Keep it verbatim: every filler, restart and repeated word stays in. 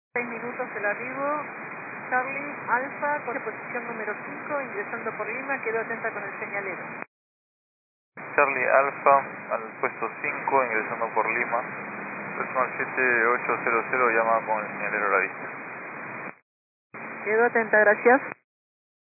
seis minutos el arribo. Charlie Alfa, con posición número cinco, ingresando por Lima, quedo atenta con el señalero. Charlie Alfa, al puesto cinco, ingresando por Lima. Personal siete ocho cero cero llama con el señalero a la vista. Quedo atenta, gracias.